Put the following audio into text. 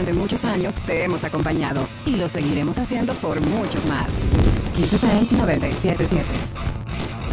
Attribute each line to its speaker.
Speaker 1: durante muchos años te hemos acompañado y lo seguiremos haciendo por muchos más. Kiss FM 97.7.